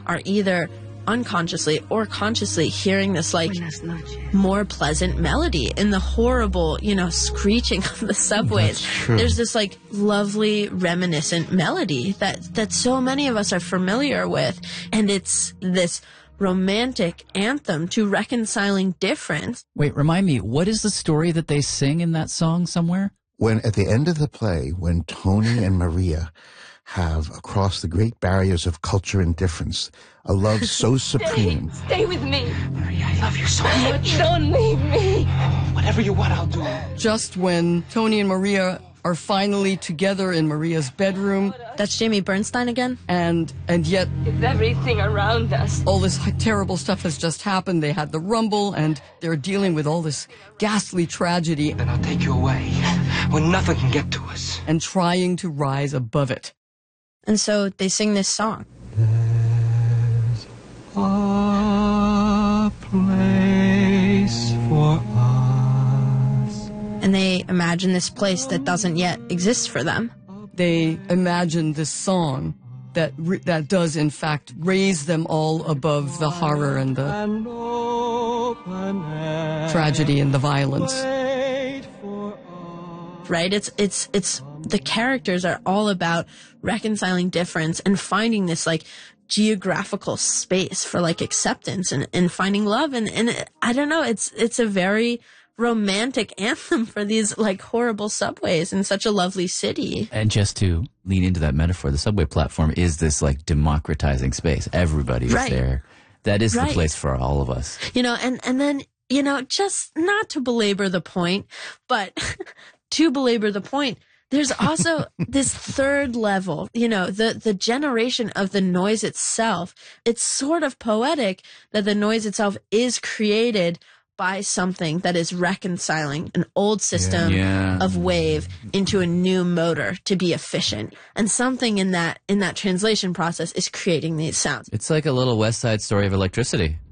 are either unconsciously or consciously hearing this like more pleasant melody in the horrible, screeching of the subways. There's this like lovely reminiscent melody that so many of us are familiar with, and it's this romantic anthem to reconciling difference. Wait, remind me, what is the story that they sing in that song somewhere? When at the end of the play, when Tony and Maria have, across the great barriers of culture and difference, a love so supreme. Stay with me. Maria, I love you so much. Don't leave me. Whatever you want, I'll do. Just when Tony and Maria are finally together in Maria's bedroom. That's Jamie Bernstein again? And yet... It's everything around us. All this terrible stuff has just happened. They had the rumble, and they're dealing with all this ghastly tragedy. Then I'll take you away, when nothing can get to us. And trying to rise above it. And so they sing this song. There's a place for us. And they imagine this place that doesn't yet exist for them. They imagine this song that does, in fact, raise them all above the horror and the tragedy and the violence. Right? It's the characters are all about reconciling difference and finding this like geographical space for like acceptance and finding love. And I don't know, it's a very romantic anthem for these like horrible subways in such a lovely city. And just to lean into that metaphor, the subway platform is this like democratizing space. Everybody is there. That is the place for all of us. And then, just not to belabor the point, but to belabor the point, there's also this third level, the generation of the noise itself. It's sort of poetic that the noise itself is created by something that is reconciling an old system of wave into a new motor to be efficient. And something in that translation process is creating these sounds. It's like a little West Side Story of electricity.